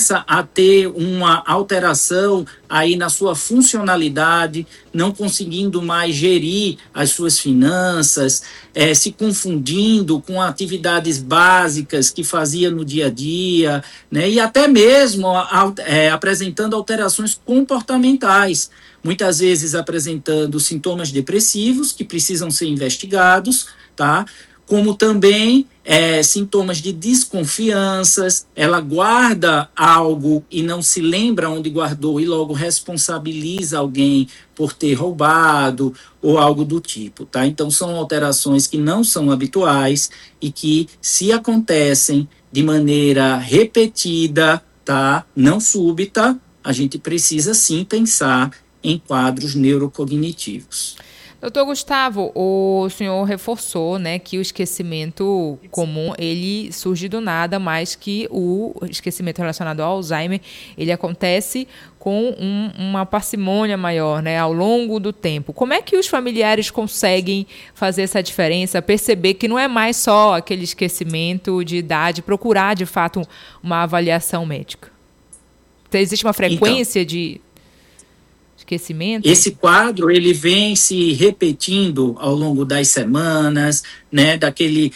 começa a ter uma alteração aí na sua funcionalidade, não conseguindo mais gerir as suas finanças, se confundindo com atividades básicas que fazia no dia a dia, né? E até mesmo apresentando alterações comportamentais, muitas vezes apresentando sintomas depressivos que precisam ser investigados, tá? Como também sintomas de desconfianças, ela guarda algo e não se lembra onde guardou e logo responsabiliza alguém por ter roubado ou algo do tipo, tá? Então, são alterações que não são habituais e que, se acontecem de maneira repetida, tá? Não súbita, a gente precisa sim pensar em quadros neurocognitivos. Doutor Gustavo, o senhor reforçou, né, que o esquecimento comum, ele surge do nada, mas que o esquecimento relacionado ao Alzheimer, ele acontece com uma parcimônia maior, né, ao longo do tempo. Como é que os familiares conseguem fazer essa diferença, perceber que não é mais só aquele esquecimento de idade, procurar, de fato, uma avaliação médica? Então, existe uma frequência de esquecimento? Esse quadro, ele vem se repetindo ao longo das semanas, né, daquele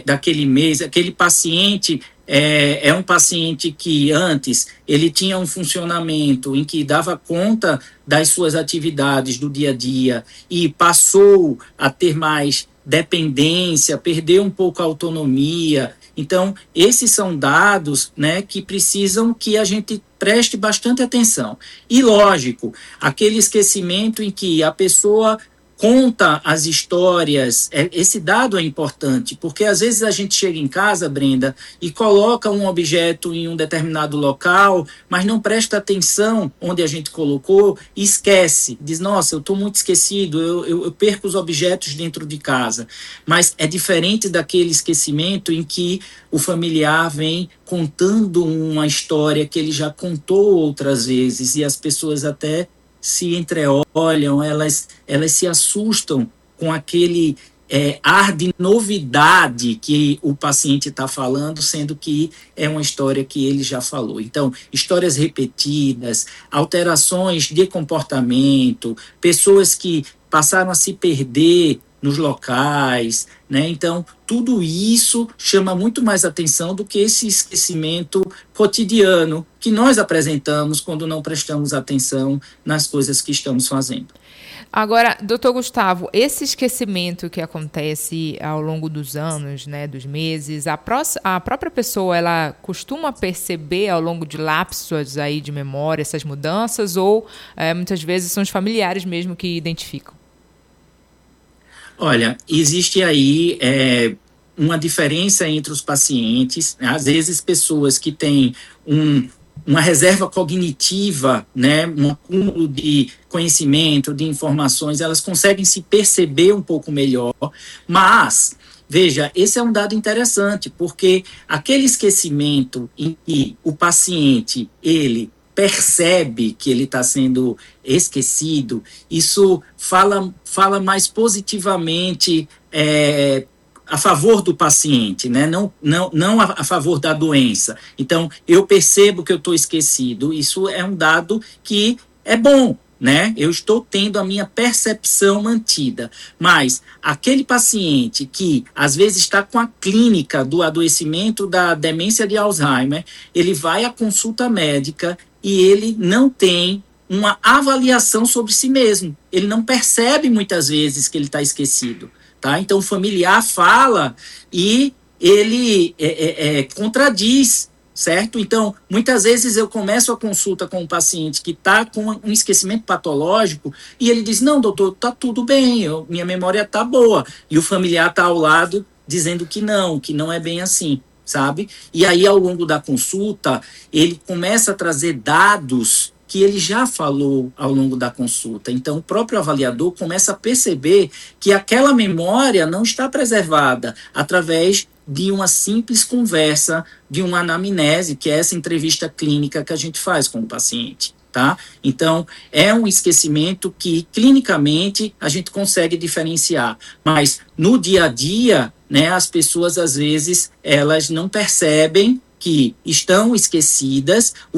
mês. Aquele paciente é um paciente que antes ele tinha um funcionamento em que dava conta das suas atividades do dia a dia e passou a ter mais dependência, perdeu um pouco a autonomia. Então, esses são dados, né, que precisam que a gente preste bastante atenção. E, lógico, aquele esquecimento em que a pessoa conta as histórias, esse dado é importante, porque às vezes a gente chega em casa, Brenda, e coloca um objeto em um determinado local, mas não presta atenção onde a gente colocou e esquece, diz, nossa, eu estou muito esquecido, eu perco os objetos dentro de casa. Mas é diferente daquele esquecimento em que o familiar vem contando uma história que ele já contou outras vezes e as pessoas até se entreolham, elas se assustam com aquele ar de novidade que o paciente está falando, sendo que é uma história que ele já falou. Então, histórias repetidas, alterações de comportamento, pessoas que passaram a se perder nos locais, né? Então, tudo isso chama muito mais atenção do que esse esquecimento cotidiano que nós apresentamos quando não prestamos atenção nas coisas que estamos fazendo. Agora, doutor Gustavo, esse esquecimento que acontece ao longo dos anos, né, dos meses, a própria pessoa, ela costuma perceber ao longo de lapsos aí de memória essas mudanças ou muitas vezes são os familiares mesmo que identificam? Olha, existe aí uma diferença entre os pacientes. Às vezes, pessoas que têm uma reserva cognitiva, né, um acúmulo de conhecimento, de informações, elas conseguem se perceber um pouco melhor. Mas, veja, esse é um dado interessante, porque aquele esquecimento em que o paciente, ele percebe que ele está sendo esquecido, isso fala mais positivamente a favor do paciente, né? Não a favor da doença. Então, eu percebo que eu estou esquecido, isso é um dado que é bom, né? Eu estou tendo a minha percepção mantida, mas aquele paciente que às vezes está com a clínica do adoecimento da demência de Alzheimer, ele vai à consulta médica e ele não tem uma avaliação sobre si mesmo, ele não percebe muitas vezes que ele está esquecido, tá? Então o familiar fala e ele contradiz, certo? Então, muitas vezes eu começo a consulta com um paciente que está com um esquecimento patológico e ele diz, não, doutor, está tudo bem, minha memória está boa. E o familiar está ao lado dizendo que não é bem assim, sabe? E aí, ao longo da consulta, ele começa a trazer dados que ele já falou ao longo da consulta. Então, o próprio avaliador começa a perceber que aquela memória não está preservada através de uma simples conversa, de uma anamnese, que é essa entrevista clínica que a gente faz com o paciente, tá? Então, é um esquecimento que, clinicamente, a gente consegue diferenciar. Mas, no dia a dia, né, as pessoas, às vezes, elas não percebem que estão esquecidas.